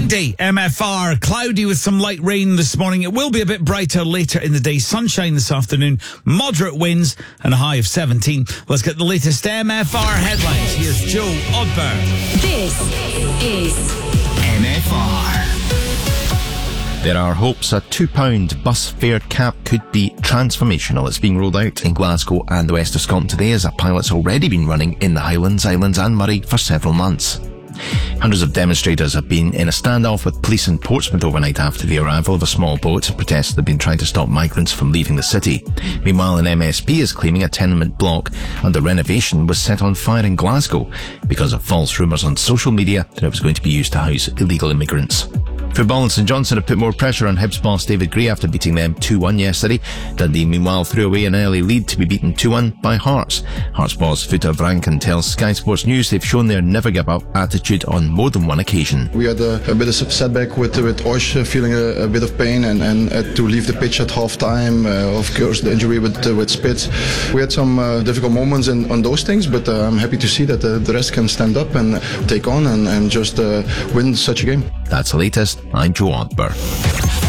windy, MFR. Cloudy with some light rain this morning. It will be a bit brighter later in the day. Sunshine this afternoon. Moderate winds and a high of 17. Let's get the latest MFR headlines. Here's Joe Odber. This is MFR. There are hopes a £2 bus fare cap could be transformational. It's being rolled out in Glasgow and the west of Scotland today, as a pilot's already been running in the Highlands, Islands and Moray for several months. Hundreds of demonstrators have been in a standoff with police in Portsmouth overnight after the arrival of a small boat. Protesters have been trying to stop migrants from leaving the city. Meanwhile, an MSP is claiming a tenement block under renovation was set on fire in Glasgow because of false rumours on social media that it was going to be used to house illegal immigrants. Football and St Johnstone have put more pressure on Hibs boss David Gray after beating them 2-1 yesterday. Dundee, meanwhile, threw away an early lead to be beaten 2-1 by Hearts. Hearts boss Futa Vranken tells Sky Sports News they've shown their never-give-up attitude on more than one occasion. We had a bit of setback with Osh feeling a bit of pain and had to leave the pitch at half-time. Of course, the injury with Spitz. We had some difficult moments on those things, but I'm happy to see that the rest can stand up and take on and just win such a game. That's the latest. I'm Joe Odber.